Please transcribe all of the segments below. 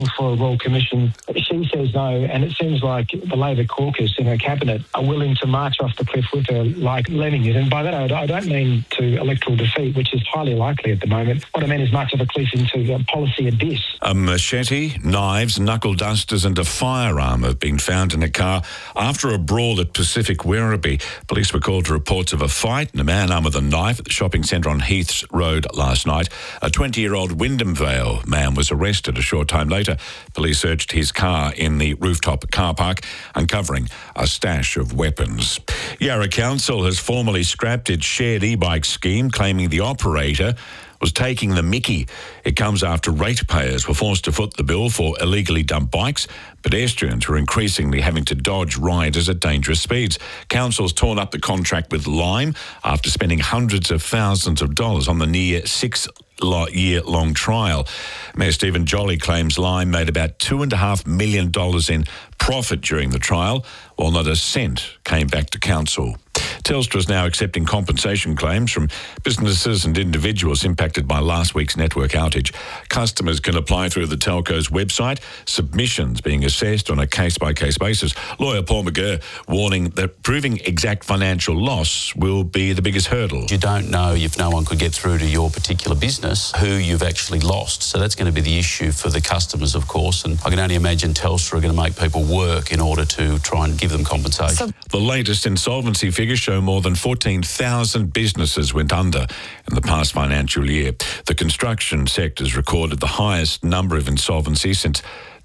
for a Royal Commission. She says no, and it seems like the Labor caucus in her cabinet are willing to march off the cliff with her like lemmings. And by that I don't mean to electoral defeat, which is highly likely at the moment. What I mean is march off a cliff into the policy abyss. A machete, knives, knuckle dusters and a firearm have been found in a car after a brawl at Pacific Werribee. Police were called to reports of a fight and a man armed with a knife at the shopping centre on Heaths Road last night. A 20-year-old Wyndham Vale man was arrested a short time later. Police searched his car in the rooftop car park, uncovering a stash of weapons. Yarra Council has formally scrapped its shared e-bike scheme, claiming the operator was taking the mickey. It comes after ratepayers were forced to foot the bill for illegally dumped bikes. Pedestrians were increasingly having to dodge riders at dangerous speeds. Council's torn up the contract with Lime after spending hundreds of thousands of dollars on the near 6-year-long trial. Mayor Stephen Jolly claims Lime made about $2.5 million in profit during the trial, while not a cent came back to Council. Telstra is now accepting compensation claims from businesses and individuals impacted by last week's network outage. Customers can apply through the telco's website, submissions being assessed on a case-by-case basis. Lawyer Paul McGurr warning that proving exact financial loss will be the biggest hurdle. You don't know if no one could get through to your particular business who you've actually lost. So that's going to be the issue for the customers, of course. And I can only imagine Telstra are going to make people work in order to try and give them compensation. The latest insolvency figures show more than 14,000 businesses went under in the past financial year. The construction sector's recorded the highest number of insolvencies since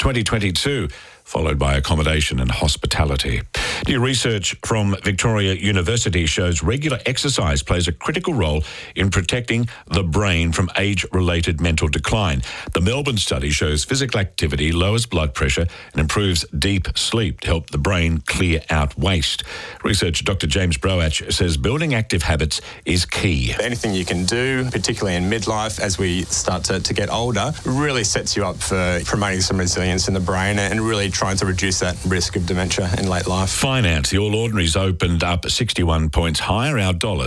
2022, followed by accommodation and hospitality. New research from Victoria University shows regular exercise plays a critical role in protecting the brain from age-related mental decline. The Melbourne study shows physical activity lowers blood pressure and improves deep sleep to help the brain clear out waste. Researcher Dr. James Broach says building active habits is key. Anything you can do, particularly in midlife as we start to get older, really sets you up for promoting some resilience in the brain and really trying to reduce that risk of dementia in late life. Finance. The All Ordinaries opened up 61 points higher, our dollar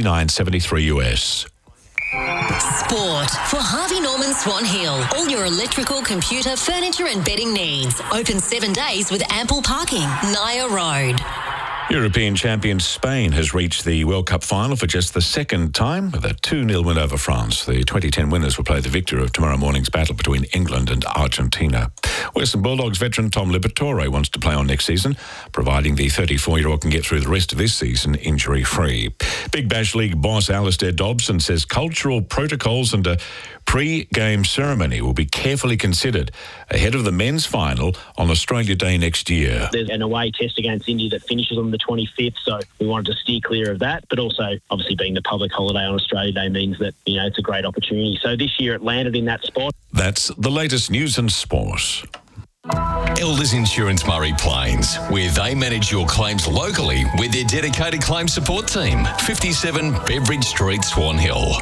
69.73 US. Sport for Harvey Norman Swan Hill. All your electrical, computer, furniture and bedding needs. Open 7 days with ample parking. Naya Road. European champion Spain has reached the World Cup final for just the second time with a 2-0 win over France. The 2010 winners will play the victor of tomorrow morning's battle between England and Argentina. Western Bulldogs veteran Tom Liberatore wants to play on next season, providing the 34-year-old can get through the rest of this season injury-free. Big Bash League boss Alistair Dobson says cultural protocols and a pre-game ceremony will be carefully considered ahead of the men's final on Australia Day next year. There's an away test against India that finishes on the 25th, so we wanted to steer clear of that. But also, obviously, being the public holiday on Australia Day means that, it's a great opportunity. So this year it landed in that spot. That's the latest news and sport. Elders Insurance Murray Plains, where they manage your claims locally with their dedicated claim support team. 57 Beveridge Street, Swan Hill.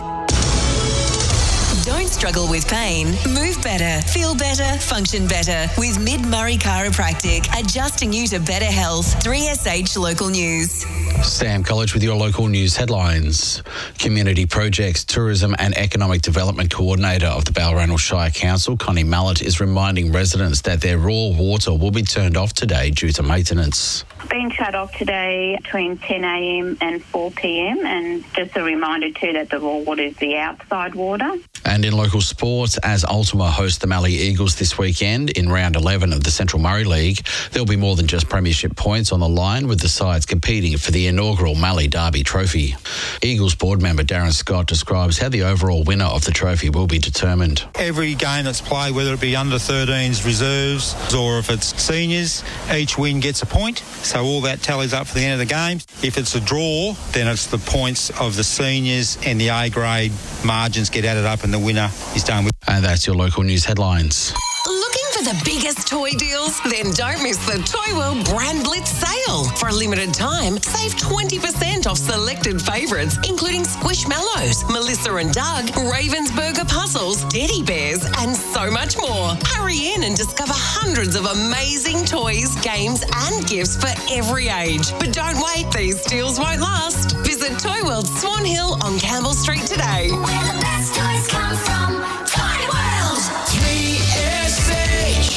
Don't struggle with pain. Move better, feel better, function better with Mid-Murray Chiropractic, adjusting you to better health. 3SH Local News. Sam College with your local news headlines. Community Projects, Tourism and Economic Development Coordinator of the Balranald Shire Council, Connie Mallett, is reminding residents that their raw water will be turned off today due to maintenance. Been shut off today between 10 a.m. and 4 p.m. and just a reminder too that the raw water is the outside water. And in local sports, as Ultima host the Mallee Eagles this weekend in round 11 of the Central Murray League, there'll be more than just premiership points on the line with the sides competing for the inaugural Mallee Derby trophy. Eagles board member Darren Scott describes how the overall winner of the trophy will be determined. Every game that's played, whether it be under 13s, reserves, or if it's seniors, each win gets a point. So all that tallies up for the end of the game. If it's a draw, then it's the points of the seniors and the A-grade margins get added up and the winner is done with. And that's your local news headlines. Looking for the biggest toy deals? Then don't miss the Toy World Brand Blitz sale. For a limited time, save 20% off selected favourites, including Squishmallows, Melissa and Doug, Ravensburger Puzzles, Teddy Bears, and so much more. Hurry in and discover hundreds of amazing toys, games, and gifts for every age. But don't wait, these deals won't last. Visit Toy World Swan Hill on Campbell Street today. Where the best toys come from. Toy World. 3SH.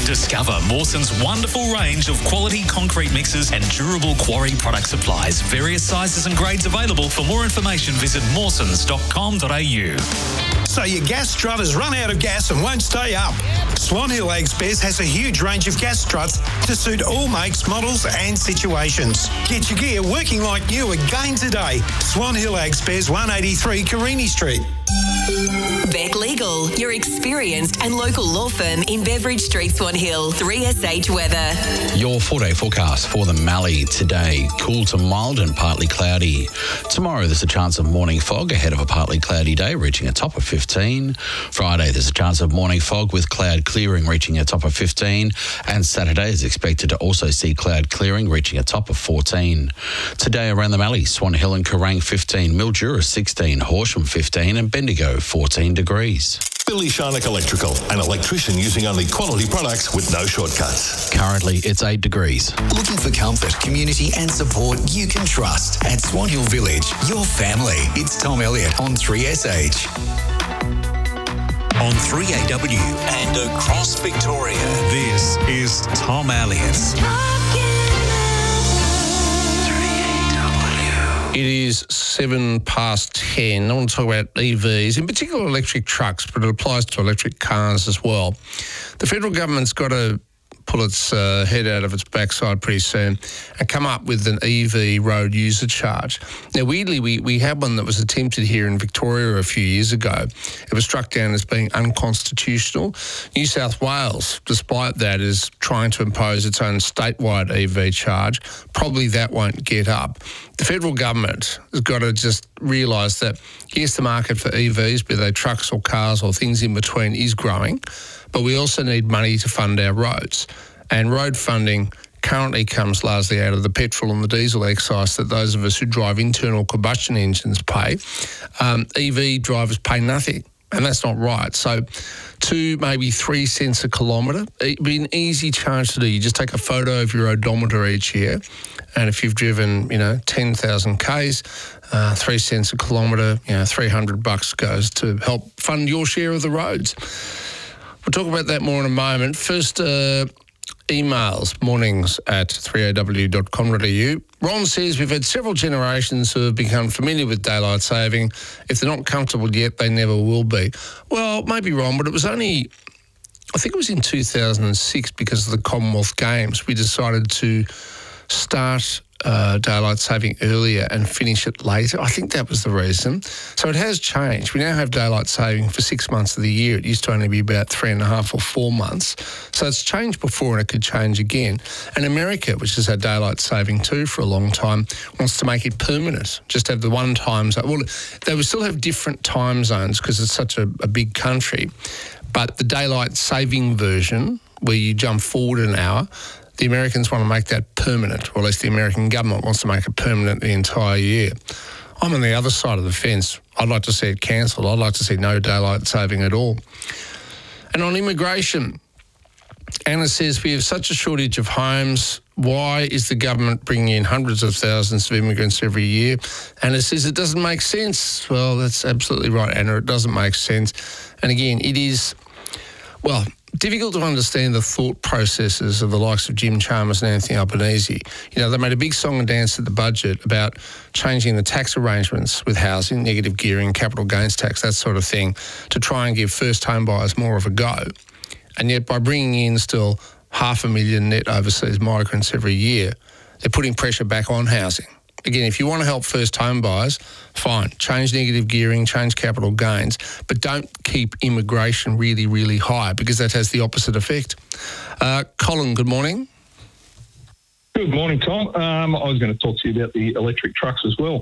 Discover Mawson's wonderful range of quality concrete mixes and durable quarry product supplies. Various sizes and grades available. For more information, visit mawsons.com.au. So your gas strut has run out of gas and won't stay up. Swan Hill Ag Spares has a huge range of gas struts to suit all makes, models and situations. Get your gear working like new again today. Swan Hill Ag Spares, 183 Carini Street. Beck Legal, your experienced and local law firm in Beveridge Street, Swan Hill. 3SH weather. Your 4-day forecast for the Mallee today. Cool to mild and partly cloudy. Tomorrow there's a chance of morning fog ahead of a partly cloudy day, reaching a top of 15. Friday there's a chance of morning fog with cloud clearing, reaching a top of 15. And Saturday is expected to also see cloud clearing, reaching a top of 14. Today around the Mallee, Swan Hill and Kerrang 15, Mildura 16, Horsham 15 and Bendigo 14 degrees. Billy Sharnock Electrical, an electrician using only quality products with no shortcuts. Currently, it's 8 degrees. Looking for comfort, community and support you can trust. At Swan Hill Village, your family. It's Tom Elliott on 3SH. On 3AW and across Victoria, this is Tom Elliott. It is 10:07. I want to talk about EVs, in particular electric trucks, but it applies to electric cars as well. The federal government's got to pull its head out of its backside pretty soon and come up with an EV road user charge. Now, weirdly, we had one that was attempted here in Victoria a few years ago. It was struck down as being unconstitutional. New South Wales, despite that, is trying to impose its own statewide EV charge. Probably that won't get up. The federal government has got to just realise that, yes, the market for EVs, be they trucks or cars or things in between, is growing, but we also need money to fund our roads. And road funding currently comes largely out of the petrol and the diesel excise that those of us who drive internal combustion engines pay. EV drivers pay nothing, and that's not right. So 2, maybe 3 cents a kilometre, it'd be an easy charge to do. You just take a photo of your odometer each year, and if you've driven, 10,000 Ks, 3 cents a kilometre, $300 goes to help fund your share of the roads. We'll talk about that more in a moment. First, emails, mornings@3aw.com.au. Ron says we've had several generations who have become familiar with daylight saving. If they're not comfortable yet, they never will be. Well, maybe Ron, but it was only, I think it was in 2006, because of the Commonwealth Games, we decided to start daylight saving earlier and finish it later. I think that was the reason. So it has changed. We now have daylight saving for 6 months of the year. It used to only be about 3.5 or 4 months. So it's changed before and it could change again. And America, which has had daylight saving too for a long time, wants to make it permanent. Just have the one time zone. Well, they will still have different time zones because it's such a big country. But the daylight saving version, where you jump forward an hour, the Americans want to make that permanent, or at least the American government wants to make it permanent the entire year. I'm on the other side of the fence. I'd like to see it cancelled. I'd like to see no daylight saving at all. And on immigration, Anna says, we have such a shortage of homes. Why is the government bringing in hundreds of thousands of immigrants every year? Anna says it doesn't make sense. Well, that's absolutely right, Anna. It doesn't make sense. And again, it is, well, difficult to understand the thought processes of the likes of Jim Chalmers and Anthony Albanese. They made a big song and dance at the budget about changing the tax arrangements with housing, negative gearing, capital gains tax, that sort of thing, to try and give first home buyers more of a go. And yet by bringing in still 500,000 net overseas migrants every year, they're putting pressure back on housing. Again, if you want to help first home buyers, fine, change negative gearing, change capital gains, but don't keep immigration really, really high, because that has the opposite effect. Colin, good morning. Good morning, Tom. I was going to talk to you about the electric trucks as well.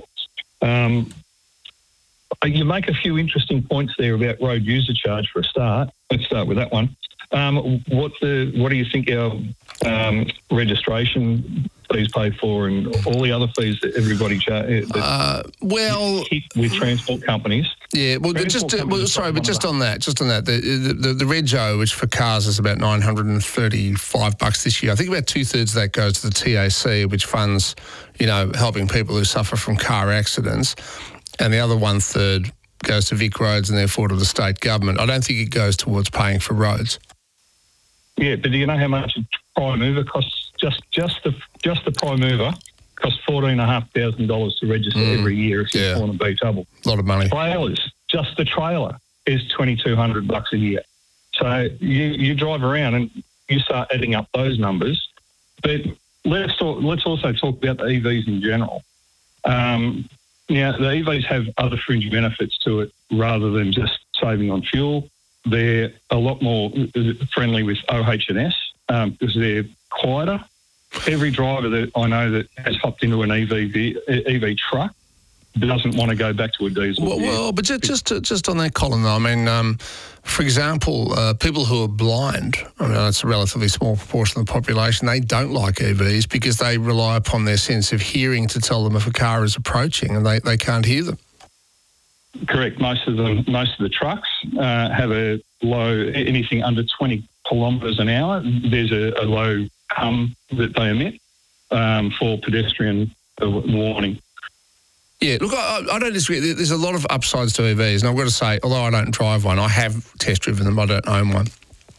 You make a few interesting points there about road user charge for a start. Let's start with that one. What do you think our registration fees pay for, and all the other fees that everybody charges? With transport companies. Yeah, well, just on that, the Rego, which for cars is about $935 this year. I think about 2/3 of that goes to the TAC, which funds, helping people who suffer from car accidents, and the other 1/3 goes to Vic Roads and therefore to the state government. I don't think it goes towards paying for roads. Yeah, but do you know how much a prime mover costs? Just the prime mover costs $14,500 to register every year if you want to be double. A lot of money. Trailers, just the trailer is $2,200 a year. So you drive around and you start adding up those numbers. But let's also talk about the EVs in general. Now, the EVs have other fringe benefits to it rather than just saving on fuel. They're a lot more friendly with OH&S because they're quieter. Every driver that I know that has hopped into an EV truck doesn't want to go back to a diesel. Well, but just on that, Colin, though, I mean, for example, people who are blind, I mean, it's a relatively small proportion of the population, they don't like EVs because they rely upon their sense of hearing to tell them if a car is approaching, and they can't hear them. Correct. Most of the trucks have a low, anything under 20 kilometres an hour. There's a low hum that they emit for pedestrian warning. Yeah, look, I don't disagree. There's a lot of upsides to EVs, and I've got to say, although I don't drive one, I have test driven them, I don't own one.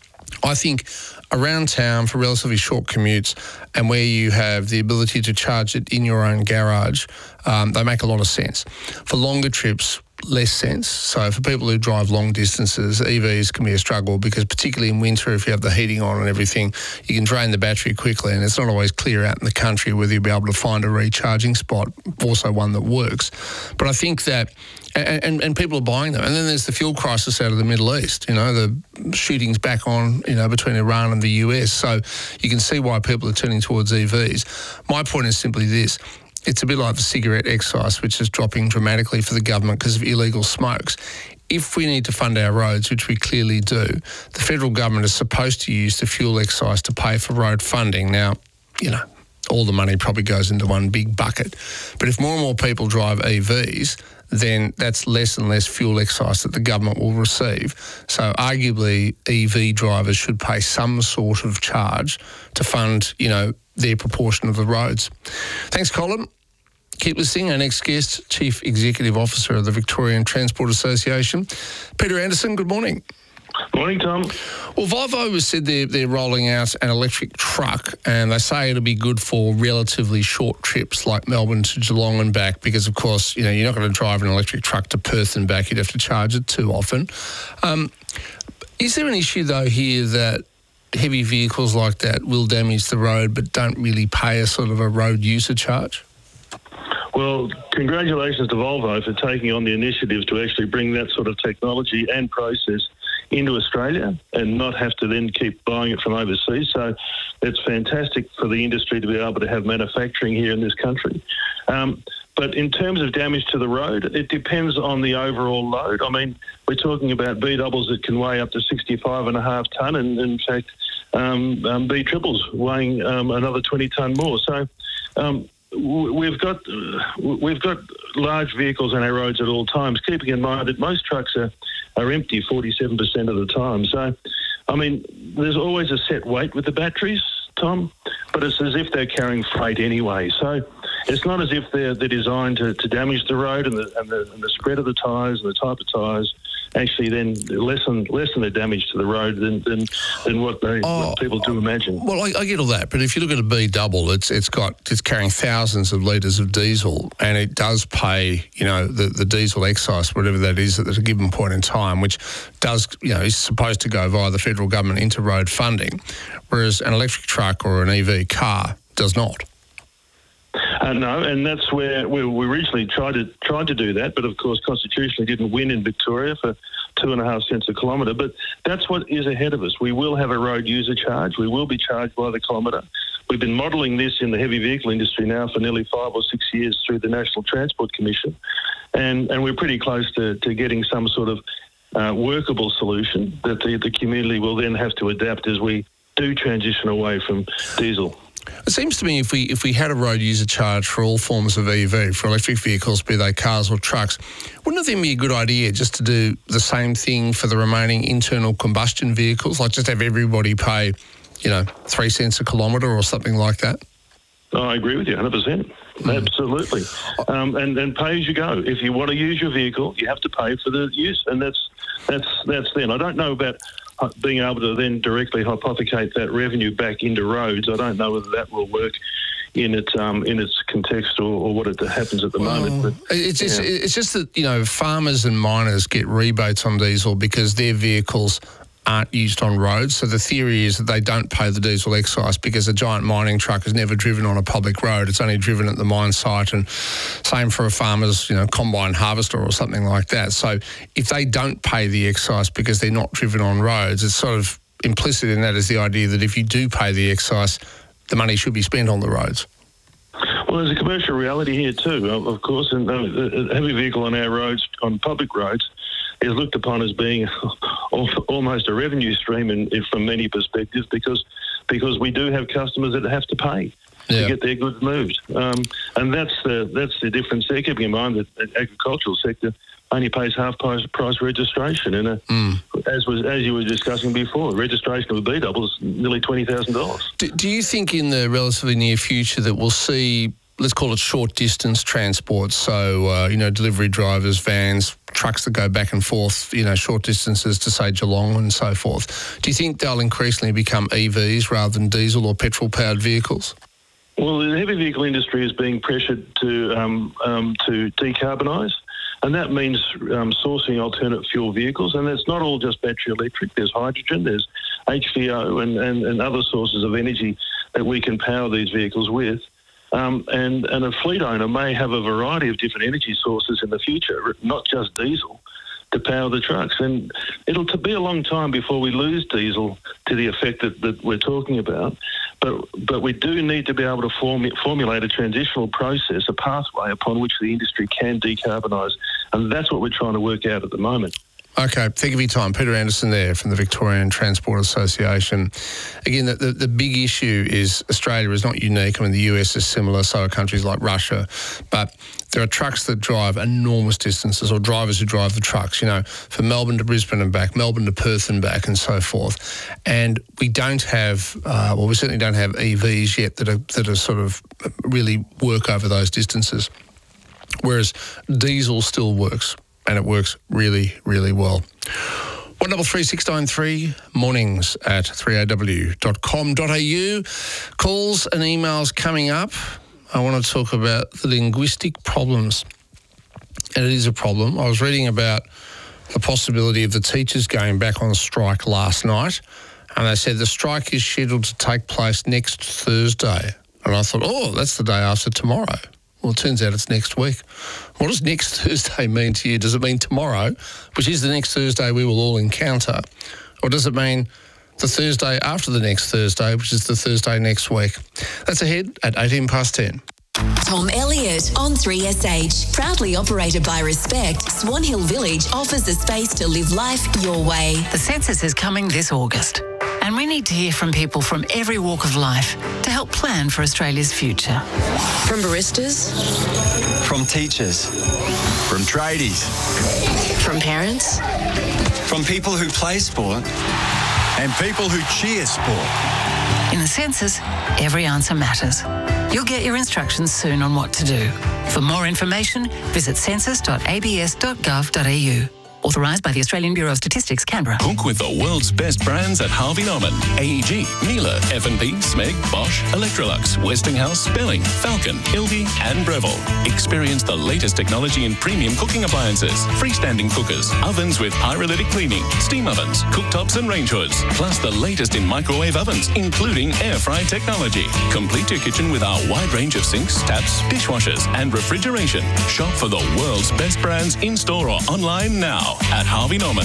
I think around town for relatively short commutes and where you have the ability to charge it in your own garage, they make a lot of sense. For longer trips, less sense. So for people who drive long distances, EVs can be a struggle because particularly in winter, if you have the heating on and everything, you can drain the battery quickly, and it's not always clear out in the country whether you'll be able to find a recharging spot, also one that works. But I think that, and people are buying them. And then there's the fuel crisis out of the Middle East, you know, the shootings back on, you know, between Iran and the US. So you can see why people are turning towards EVs. My point is simply this. It's a bit like the cigarette excise, which is dropping dramatically for the government because of illegal smokes. If we need to fund our roads, which we clearly do, the federal government is supposed to use the fuel excise to pay for road funding. Now, you know, all the money probably goes into one big bucket. But if more and more people drive EVs, then that's less and less fuel excise that the government will receive. So arguably, EV drivers should pay some sort of charge to fund, you know, their proportion of the roads. Thanks, Colin. Keep listening. Our next guest, Chief Executive Officer of the Victorian Transport Association, Peter Anderson. Good morning. Morning, Tom. Well, Volvo has said they're rolling out an electric truck, and they say it'll be good for relatively short trips like Melbourne to Geelong and back because, of course, you know, you're not going to drive an electric truck to Perth and back. You'd have to charge it too often. Is there an issue, though, here that heavy vehicles like that will damage the road but don't really pay a sort of a road user charge? Well, congratulations to Volvo for taking on the initiative to actually bring that sort of technology and process into Australia and not have to then keep buying it from overseas. So it's fantastic for the industry to be able to have manufacturing here in this country. But in terms of damage to the road, it depends on the overall load. I mean, we're talking about B doubles that can weigh up to 65.5 tonne, and in fact, B triples weighing another 20 tonne more. So we've got large vehicles on our roads at all times, keeping in mind that most trucks are empty 47% of the time. So, I mean, there's always a set weight with the batteries, Tom, but it's as if they're carrying freight anyway. So it's not as if they're designed to damage the road, and the spread of the tyres and the type of tyres actually then lessen the damage to the road than what people do imagine. Well, I get all that, but if you look at a B double, it's carrying thousands of litres of diesel, and it does pay, you know, the diesel excise, whatever that is, at a given point in time, which does, you know, is supposed to go via the federal government into road funding, whereas an electric truck or an EV car does not. No, and that's where we originally tried to do that, but of course constitutionally didn't win in Victoria for 2.5 cents a kilometre. But that's what is ahead of us. We will have a road user charge. We will be charged by the kilometre. We've been modelling this in the heavy vehicle industry now for nearly 5 or 6 years through the National Transport Commission, and we're pretty close to getting some sort of workable solution that the community will then have to adapt as we do transition away from diesel. It seems to me if we had a road user charge for all forms of EV, for electric vehicles, be they cars or trucks, wouldn't it then be a good idea just to do the same thing for the remaining internal combustion vehicles, like just have everybody pay, you know, 3 cents a kilometre or something like that? I agree with you 100%. Absolutely. And pay as you go. If you want to use your vehicle, you have to pay for the use, and that's then. I don't know about being able to then directly hypothecate that revenue back into roads, I don't know whether that will work in its context or what it happens at the moment. But, it's just that, farmers and miners get rebates on diesel because their vehicles aren't used on roads. So the theory is that they don't pay the diesel excise because a giant mining truck is never driven on a public road. It's only driven at the mine site, and same for a farmer's, combine harvester or something like that. So if they don't pay the excise because they're not driven on roads, it's sort of implicit in that is the idea that if you do pay the excise, the money should be spent on the roads. Well, there's a commercial reality here too, of course, and a heavy vehicle on our roads, on public roads, is looked upon as being almost a revenue stream from many perspectives because we do have customers that have to pay to get their goods moved, and that's the difference there. Keeping in mind that the agricultural sector only pays half price registration, and as you were discussing before, registration of a B-double is nearly $20,000. Do you think in the relatively near future that we'll see, let's call it short distance transport, so delivery drivers, vans, trucks that go back and forth, short distances to say Geelong and so forth? Do you think they'll increasingly become EVs rather than diesel or petrol powered vehicles? Well, the heavy vehicle industry is being pressured to decarbonise. And that means sourcing alternate fuel vehicles, and it's not all just battery electric. There's hydrogen, there's HVO and other sources of energy that we can power these vehicles with. And a fleet owner may have a variety of different energy sources in the future, not just diesel, to power the trucks. And it'll be a long time before we lose diesel to the effect that we're talking about. But we do need to be able to formulate a transitional process, a pathway upon which the industry can decarbonise. And that's what we're trying to work out at the moment. Okay, thank you for your time. Peter Anderson there from the Victorian Transport Association. Again, the big issue is Australia is not unique. I mean, the US is similar, so are countries like Russia. But there are trucks that drive enormous distances, or drivers who drive the trucks, from Melbourne to Brisbane and back, Melbourne to Perth and back, and so forth. And we don't have, we certainly don't have EVs yet that are sort of really work over those distances. Whereas diesel still works. And it works really, really well. 133693 mornings at 3aw.com.au. Calls and emails coming up. I want to talk about the linguistic problems. And it is a problem. I was reading about the possibility of the teachers going back on strike last night, and they said the strike is scheduled to take place next Thursday. And I thought, that's the day after tomorrow. Well, it turns out it's next week. What does next Thursday mean to you? Does it mean tomorrow, which is the next Thursday we will all encounter? Or does it mean the Thursday after the next Thursday, which is the Thursday next week? That's ahead at 10:10. Tom Elliott on 3SH. Proudly operated by Respect, Swan Hill Village offers a space to live life your way. The census is coming this August, and we need to hear from people from every walk of life to help plan for Australia's future. From baristas, from teachers, from tradies, from parents, from people who play sport, and people who cheer sport. In the census, every answer matters. You'll get your instructions soon on what to do. For more information, visit census.abs.gov.au. Authorised by the Australian Bureau of Statistics, Canberra. Cook with the world's best brands at Harvey Norman. AEG, Miele, F&P, Smeg, Bosch, Electrolux, Westinghouse, Belling, Falcon, Ilby and Breville. Experience the latest technology in premium cooking appliances, freestanding cookers, ovens with pyrolytic cleaning, steam ovens, cooktops and range hoods, plus the latest in microwave ovens, including air fry technology. Complete your kitchen with our wide range of sinks, taps, dishwashers and refrigeration. Shop for the world's best brands in-store or online now at Harvey Norman.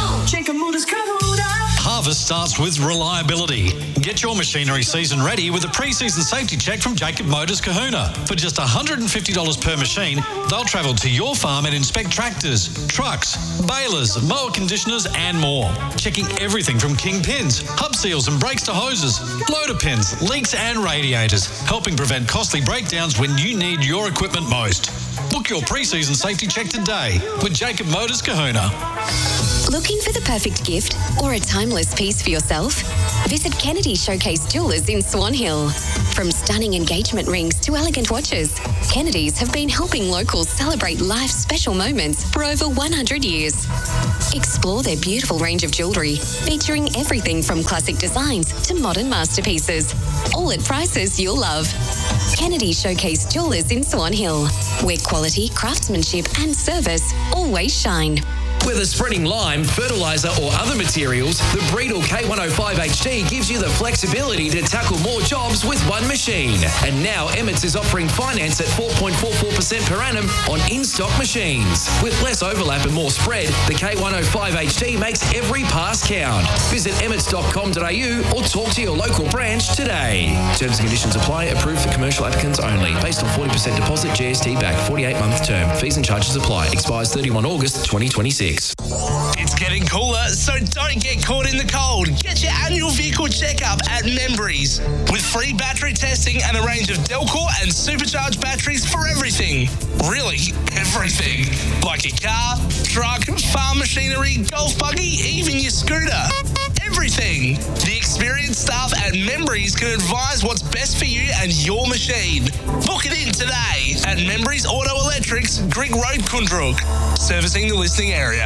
Harvest starts with reliability. Get your machinery season ready with a pre-season safety check from Jacob Motors Kahuna. For just $150 per machine, they'll travel to your farm and inspect tractors, trucks, balers, mower conditioners and more. Checking everything from king pins, hub seals and brakes to hoses, loader pins, leaks and radiators, helping prevent costly breakdowns when you need your equipment most. Book your pre-season safety check today with Jacob Motors Kahuna. Looking for the perfect gift or a timeless piece for yourself? Visit Kennedy Showcase Jewelers in Swan Hill. From stunning engagement rings to elegant watches, Kennedy's have been helping locals celebrate life's special moments for over 100 years. Explore their beautiful range of jewellery, featuring everything from classic designs to modern masterpieces, all at prices you'll love. Kennedy Showcase Jewelers in Swan Hill, where quality, craftsmanship and service always shine. Whether spreading lime, fertiliser or other materials, the Breedle K105HT gives you the flexibility to tackle more jobs with one machine. And now Emmets is offering finance at 4.44% per annum on in-stock machines. With less overlap and more spread, the K105HT makes every pass count. Visit emmets.com.au or talk to your local branch today. Terms and conditions apply. Approved for commercial applicants only. Based on 40% deposit, GST back, 48-month term. Fees and charges apply. Expires 31 August 2026. It's getting cooler, so don't get caught in the cold. Get your annual vehicle checkup at Membreys. With free battery testing and a range of Delcor and supercharged batteries for everything. Really, everything. Like your car, truck, farm machinery, golf buggy, even your scooter. Everything. The experienced staff at Membreys can advise what's best for you and your machine. Book it in today at Membreys Auto Electrics, Grigg Road, Kundrook. Servicing the listening area.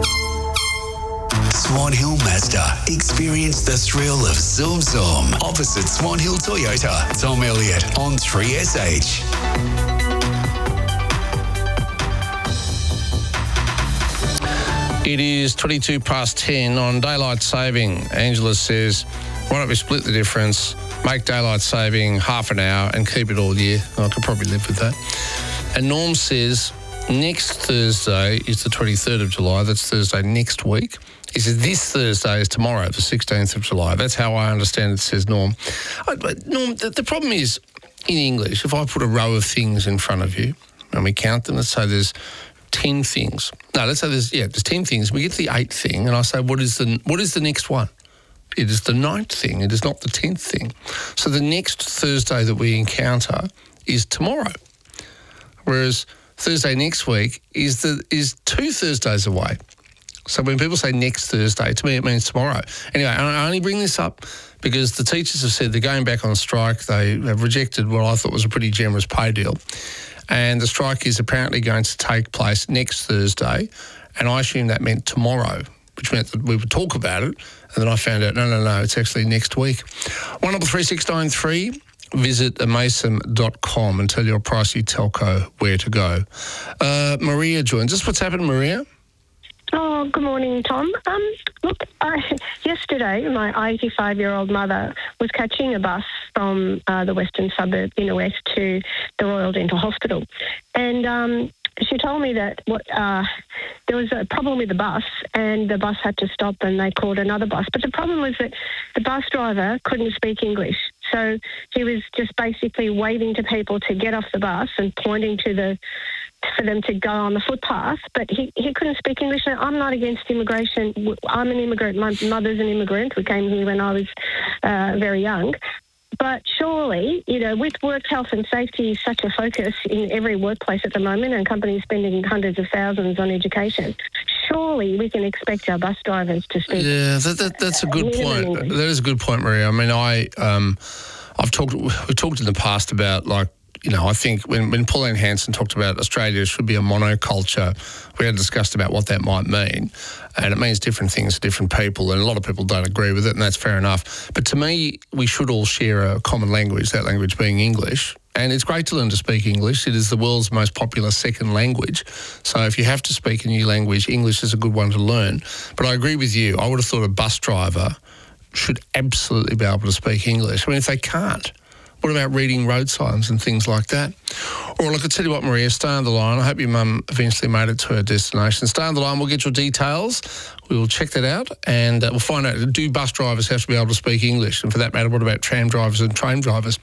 Swan Hill Mazda. Experience the thrill of Zoom Zoom. Opposite Swan Hill Toyota. Tom Elliott on 3SH. It is 22 past 10 on daylight saving. Angela says, why don't we split the difference, make daylight saving half an hour and keep it all year? I could probably live with that. And Norm says, next Thursday is the 23rd of July. That's Thursday next week. He says this Thursday is tomorrow, the 16th of July. That's how I understand it, says Norm. Norm, the problem is, in English, if I put a row of things in front of you and we count them, let's say there's 10 things. No, let's say there's 10 things. We get to the 8th thing and I say, what is the next one? It is the 9th thing. It is not the 10th thing. So the next Thursday that we encounter is tomorrow. Whereas Thursday next week is 2 Thursdays away. So when people say next Thursday, to me it means tomorrow. Anyway, I only bring this up because the teachers have said they're going back on strike. They have rejected what I thought was a pretty generous pay deal. And the strike is apparently going to take place next Thursday. And I assumed that meant tomorrow, which meant that we would talk about it. And then I found out, no, it's actually next week. 133693. Visit amasem.com and tell your pricey telco where to go. Maria joins us. What's happened, Maria? Oh, good morning, Tom. Look, yesterday my 85-year-old mother was catching a bus from the western suburb, inner west, to the Royal Dental Hospital. And she told me that there was a problem with the bus and the bus had to stop and they called another bus. But the problem was that the bus driver couldn't speak English. So he was just basically waving to people to get off the bus and pointing for them to go on the footpath, but he couldn't speak English. Now, I'm not against immigration. I'm an immigrant. My mother's an immigrant. We came here when I was very young. But surely, with work health and safety is such a focus in every workplace at the moment and companies spending hundreds of thousands on education, surely we can expect our bus drivers to speak. Yeah, that's a good point. That is a good point, Maria. I mean, we've talked in the past about, like, I think when Pauline Hanson talked about Australia should be a monoculture, we had discussed about what that might mean. And it means different things to different people, and a lot of people don't agree with it, and that's fair enough. But to me, we should all share a common language, that language being English. And it's great to learn to speak English. It is the world's most popular second language. So if you have to speak a new language, English is a good one to learn. But I agree with you. I would have thought a bus driver should absolutely be able to speak English. I mean, if they can't, what about reading road signs and things like that? Or look, I'll tell you what, Maria, stay on the line. I hope your mum eventually made it to her destination. Stay on the line. We'll get your details. We will check that out and we'll find out, do bus drivers have to be able to speak English? And for that matter, what about tram drivers and train drivers?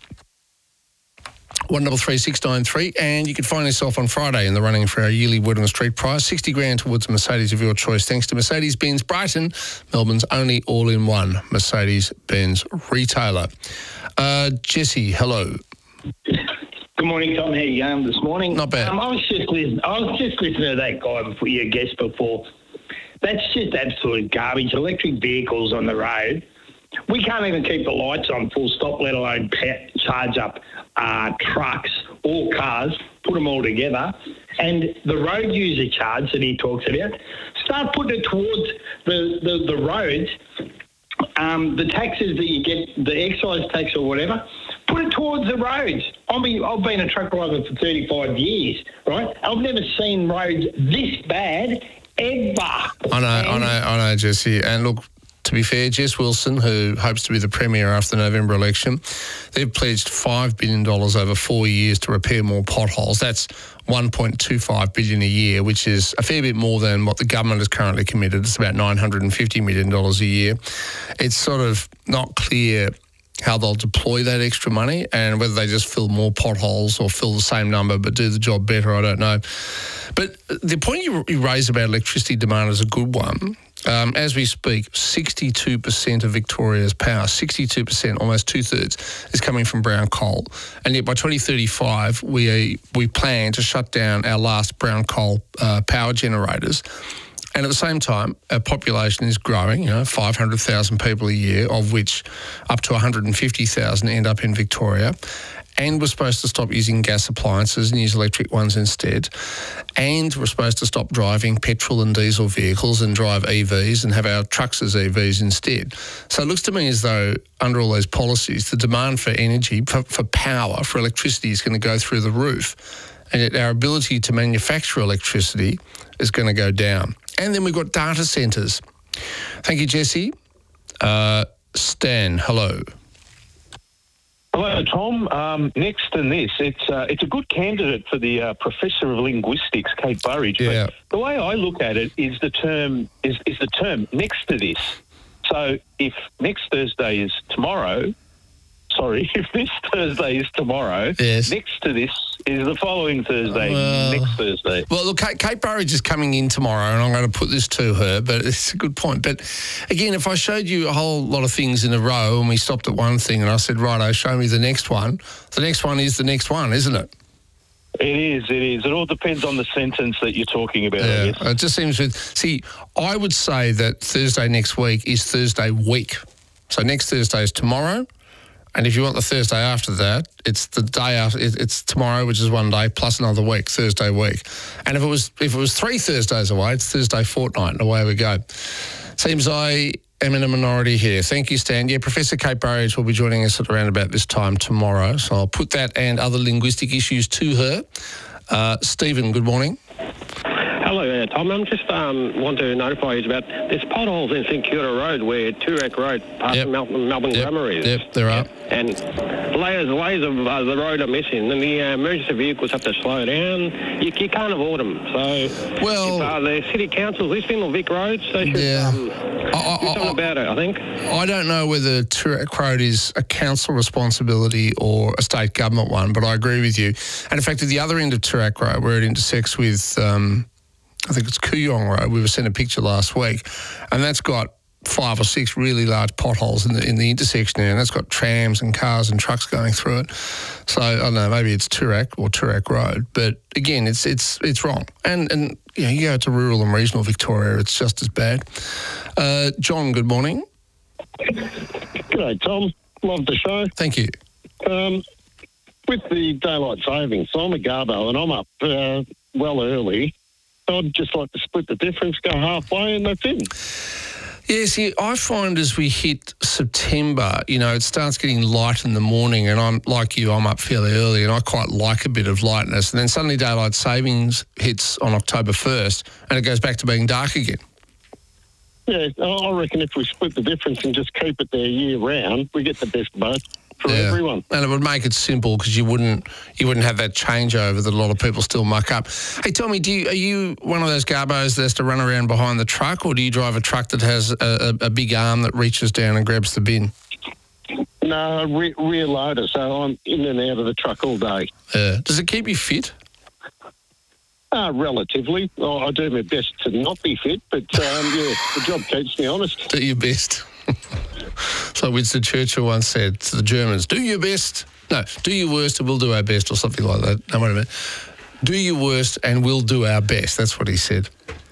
133693, and you can find yourself on Friday in the running for our yearly Word on the Street prize, 60 grand towards a Mercedes of your choice, thanks to Mercedes-Benz Brighton, Melbourne's only all-in-one Mercedes-Benz retailer. Jesse, hello. Good morning, Tom. How you going this morning? Not bad. I was just listening to that guy before, your guest before, That's just absolute garbage. Electric vehicles on the road. We can't even keep the lights on full stop, let alone charge up trucks or cars, put them all together. And the road user charge that he talks about, start putting it towards the roads, the taxes that you get, the excise tax or whatever, put it towards the roads. I've been a truck driver for 35 years, right? I've never seen roads this bad ever. I know, Jesse. And look, to be fair, Jess Wilson, who hopes to be the Premier after the November election, they've pledged $5 billion over 4 years to repair more potholes. That's $1.25 billion a year, which is a fair bit more than what the government is currently committed. It's about $950 million a year. It's sort of not clear how they'll deploy that extra money and whether they just fill more potholes or fill the same number but do the job better, I don't know. But the point you raise about electricity demand is a good one. As we speak, 62% of Victoria's power, 62%, almost two-thirds, is coming from brown coal. And yet by 2035, we plan to shut down our last brown coal power generators. And at the same time, our population is growing, 500,000 people a year, of which up to 150,000 end up in Victoria. And we're supposed to stop using gas appliances and use electric ones instead. And we're supposed to stop driving petrol and diesel vehicles and drive EVs and have our trucks as EVs instead. So it looks to me as though under all those policies, the demand for energy, for power, for electricity is going to go through the roof. And yet our ability to manufacture electricity is going to go down. And then we've got data centres. Thank you, Jesse. Stan, hello. Hello, Tom. Next in this, it's a good candidate for the Professor of Linguistics, Kate Burridge. Yeah. But the way I look at it is the term next to this. So if next Thursday is tomorrow, if this Thursday is tomorrow, yes. Next to this is the following Thursday, next Thursday. Well, look, Kate Burridge is coming in tomorrow and I'm going to put this to her, but it's a good point. But again, if I showed you a whole lot of things in a row and we stopped at one thing and I said, righto, show me the next one is the next one, isn't it? It is. It all depends on the sentence that you're talking about. Yeah, I guess. it just seems I would say that Thursday next week is Thursday week. So next Thursday is tomorrow. And if you want the Thursday after that, it's the day after. It's tomorrow, which is one day, plus another week, Thursday week. And if it was 3 Thursdays away, it's Thursday fortnight, and away we go. Seems I am in a minority here. Thank you, Stan. Yeah, Professor Kate Burridge will be joining us at around about this time tomorrow. So I'll put that and other linguistic issues to her. Stephen, good morning. Hello, Tom. I'm just want to notify you about there's potholes in St Kilda Road where Toorak Road past Melbourne Grammar is. Yep, there are. And layers of the road are missing, and the emergency vehicles have to slow down. You can't avoid them. So, the city council's listening on Vic Roads. They should do something about it, I think. I don't know whether Toorak Road is a council responsibility or a state government one, but I agree with you. And in fact, at the other end of Toorak Road, where it intersects with, I think it's Kooyong Road, we were sent a picture last week, and that's got 5 or 6 really large potholes in the intersection there, and that's got trams and cars and trucks going through it. So I don't know, maybe it's Toorak or Toorak Road, but again, it's wrong. And you go to rural and regional Victoria, it's just as bad. John, good morning. G'day, Tom. Love the show. Thank you. With the daylight savings, so I'm a Garbo and I'm up well early. I'd just like to split the difference, go halfway, and that's it. Yeah, see, I find as we hit September, it starts getting light in the morning, and I'm like you, I'm up fairly early, and I quite like a bit of lightness. And then suddenly daylight savings hits on October 1st, and it goes back to being dark again. Yeah, I reckon if we split the difference and just keep it there year round, we get the best both for everyone. And it would make it simple because you wouldn't have that changeover that a lot of people still muck up. Hey, tell me, are you one of those garbos that has to run around behind the truck, or do you drive a truck that has a big arm that reaches down and grabs the bin? No, rear loader, so I'm in and out of the truck all day. Does it keep you fit? Relatively. I do my best to not be fit, but the job keeps me honest. Do your best. So Winston Churchill once said to the Germans, do your best. No, do your worst and we'll do our best, or something like that. No, wait a minute. Do your worst and we'll do our best. That's what he said.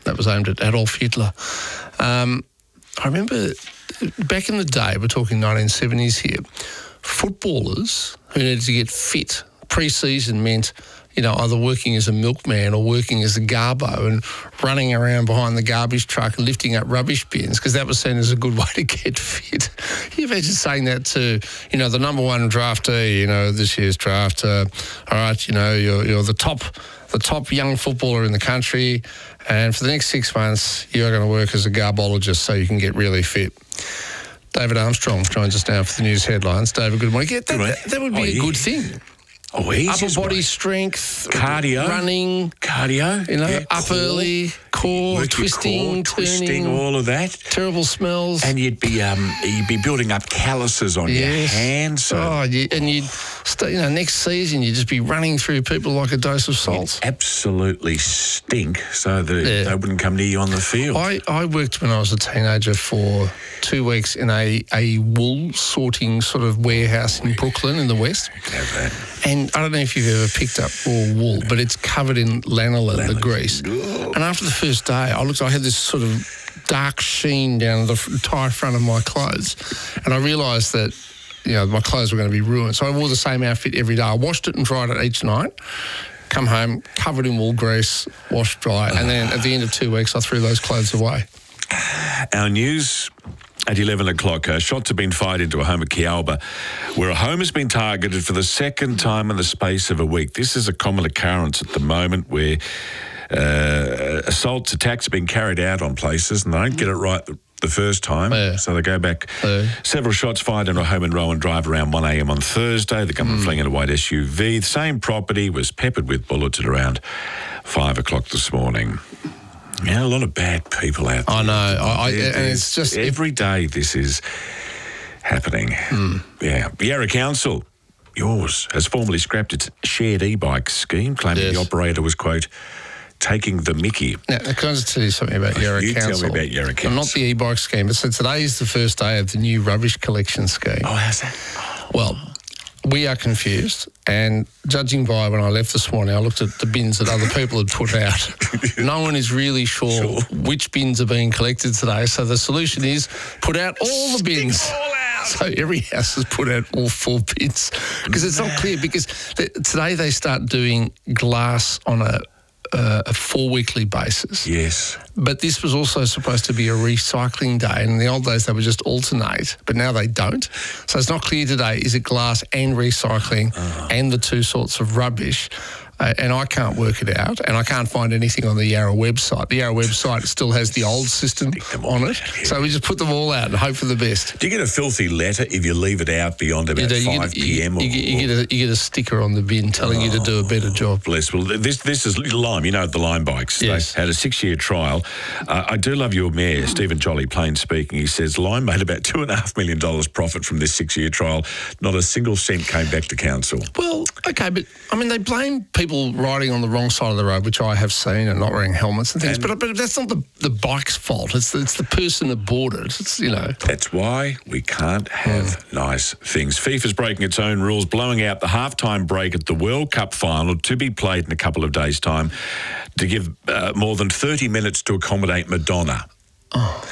That was aimed at Adolf Hitler. I remember back in the day, we're talking 1970s here, footballers who needed to get fit, pre-season meant, either working as a milkman or working as a garbo and running around behind the garbage truck and lifting up rubbish bins because that was seen as a good way to get fit. You imagine saying that to, the number one draftee, this year's draft, all right, you're the top young footballer in the country, and for the next 6 months, you're going to work as a garbologist so you can get really fit. David Armstrong joins us now for the news headlines. David, good morning. That would be a good thing. Oh, easy. Upper body strength, cardio, running, up early, core, twisting, turning, all of that. Terrible smells, and you'd be building up calluses on your hands. So. And you'd next season you'd just be running through people like a dose of salt. You'd absolutely stink, so they wouldn't come near you on the field. I worked when I was a teenager for 2 weeks in a wool sorting sort of warehouse in Brooklyn in the West. And I don't know if you've ever picked up raw wool, but it's covered in lanolin, the grease. And after the first day, I had this sort of dark sheen down the entire front of my clothes. And I realised that, my clothes were going to be ruined. So I wore the same outfit every day. I washed it and dried it each night. Come home, covered in wool grease, washed dry. And then at the end of 2 weeks, I threw those clothes away. Our news at 11 o'clock, shots have been fired into a home at Kialba, where a home has been targeted for the second time in the space of a week. This is a common occurrence at the moment where assaults, attacks have been carried out on places and they don't get it right the first time, so they go back. Several shots fired in a home in Rowan Drive around 1 a.m. on Thursday. The gunman fleeing in a white SUV. The same property was peppered with bullets at around 5 o'clock this morning. Yeah, a lot of bad people out there. I know. And it's just... Every day this is happening. Yeah. Yarra Council, yours, has formally scrapped its shared e-bike scheme, claiming the operator was, quote, taking the mickey. Now, can I just tell you something about Yarra Council? You tell me about Yarra Council. Not the e-bike scheme, but so today is the first day of the new rubbish collection scheme. Oh, how's that? Well, we are confused, and judging by when I left this morning, I looked at the bins that other people had put out. No one is really sure which bins are being collected today, so the solution is put out all the bins. So every house has put out all 4 bins because it's not clear, because today they start doing glass on a 4-weekly basis. Yes. But this was also supposed to be a recycling day. And in the old days, they would just alternate, but now they don't. So it's not clear today, is it glass and recycling and the 2 sorts of rubbish? And I can't work it out, and I can't find anything on the Yarra website. The Yarra website still has the old system on it, so we just put them all out and hope for the best. Do you get a filthy letter if you leave it out beyond about 5 p.m? You get a sticker on the bin telling you to do a better job. Bless. Well, this is Lime, the Lime bikes. Yes. They had a 6-year trial. I do love your mayor, Stephen Jolly, plain speaking. He says Lime made about $2.5 million profit from this 6-year trial. Not a single cent came back to council. Well, okay, but, they blame people riding on the wrong side of the road, which I have seen, and not wearing helmets and things. But that's not the bike's fault. It's the person that bought it. It's, That's why we can't have nice things. FIFA's breaking its own rules, blowing out the halftime break at the World Cup final to be played in a couple of days' time to give more than 30 minutes to accommodate Madonna. Oh.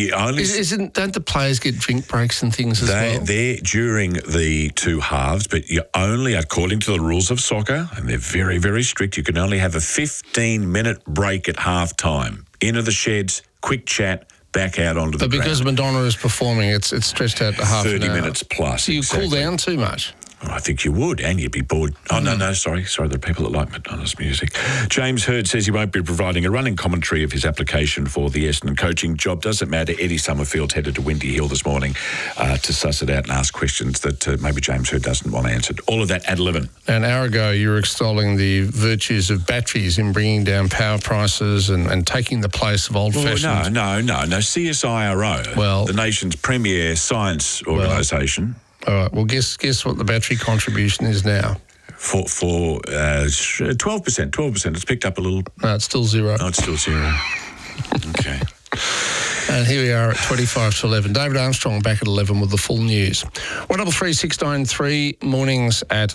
Don't the players get drink breaks and things as well? They're during the 2 halves, but you only, according to the rules of soccer, and they're very, very strict, you can only have a 15-minute break at half-time. Into the sheds, quick chat, back out onto the ground. But because Madonna is performing, it's stretched out to half an hour. 30 minutes plus. So you cool down too much? Well, I think you would, and you'd be bored. Oh, no, sorry. There are people that like Madonna's music. James Hird says he won't be providing a running commentary of his application for the Essendon coaching job. Doesn't matter. Eddie Summerfield's headed to Windy Hill this morning to suss it out and ask questions that maybe James Hird doesn't want answered. All of that at 11. An hour ago, you were extolling the virtues of batteries in bringing down power prices and taking the place of old-fashioned... No. CSIRO, the nation's premier science organisation... All right. Well, guess what the battery contribution is now? For 12%. 12%. It's picked up a little. No, it's still 0. No, it's still 0. Okay. And here we are at 25 to 11. David Armstrong back at 11 with the full news. 133693 mornings at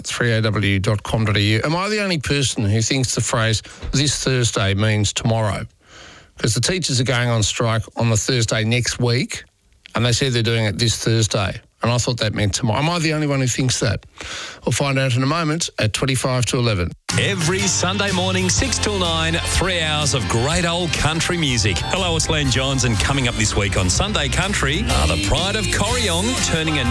3aw.com.au. Am I the only person who thinks the phrase "this Thursday" means tomorrow? because the teachers are going on strike on the Thursday next week, and they said they're doing it this Thursday. And I thought that meant tomorrow. Am I the only one who thinks that? We'll find out in a moment at 25 to 11. Every Sunday morning, 6 till 9, 3 hours of great old country music. Hello, it's Len Johns, and coming up this week on Sunday Country, the Pride of Corryong turning a